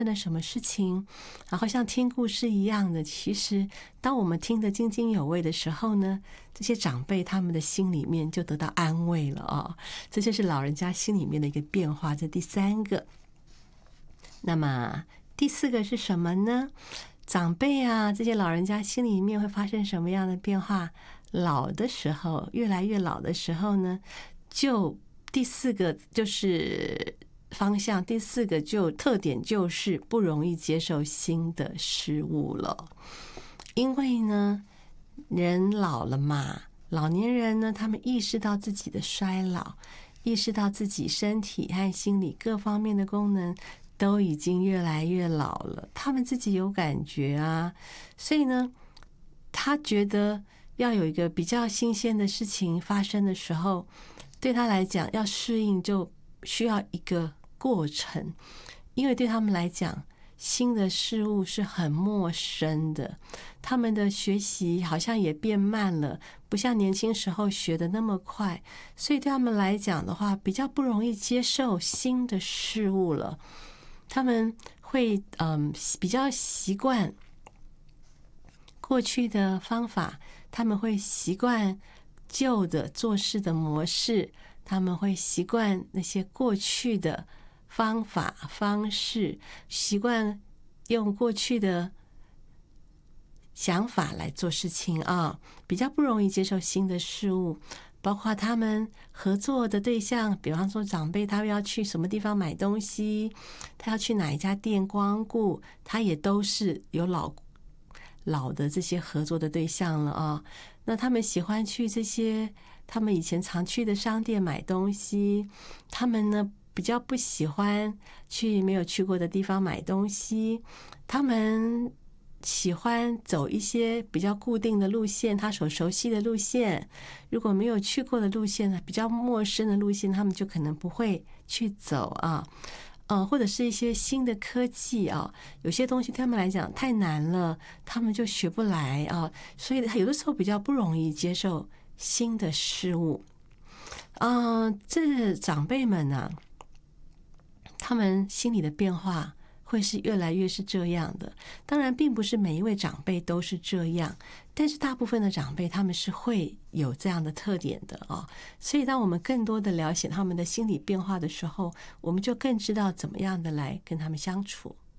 生了什么事情，然后像听故事一样的。其实当我们听得津津有味的时候呢，这些长辈他们的心里面就得到安慰了啊。这就是老人家心里面的一个变化，这第三个。那么第四个是什么呢？长辈啊，这些老人家心里面会发生什么样的变化？老的时候，越来越老的时候呢，就第四个就是方向，第四个就特点就是不容易接受新的事物了。因为呢，人老了嘛，老年人呢，他们意识到自己的衰老，意识到自己身体和心理各方面的功能都已经越来越老了，他们自己有感觉啊，所以呢，他觉得要有一个比较新鲜的事情发生的时候，对他来讲要适应就需要一个过程，因为对他们来讲，新的事物是很陌生的，他们的学习好像也变慢了，不像年轻时候学的那么快，所以对他们来讲的话，比较不容易接受新的事物了。他们会比较习惯过去的方法，他们会习惯旧的做事的模式，他们会习惯那些过去的方法方式，习惯用过去的想法来做事情啊，比较不容易接受新的事物。包括他们合作的对象，比方说长辈，他要去什么地方买东西，他要去哪一家店光顾，他也都是有老的这些合作的对象了啊。那他们喜欢去这些他们以前常去的商店买东西，他们呢比较不喜欢去没有去过的地方买东西，他们喜欢走一些比较固定的路线，他所熟悉的路线。如果没有去过的路线呢，比较陌生的路线，他们就可能不会去走啊。或者是一些新的科技啊，有些东西对他们来讲太难了，他们就学不来啊，所以有的时候比较不容易接受新的事物。这长辈们呢，他们心里的变化会是越来越是这样的。当然并不是每一位长辈都是这样，但是大部分的长辈他们是会有这样的特点的啊。所以当我们更多的了解他们的心理变化的时候，我们就更知道怎么样的来跟他们相处。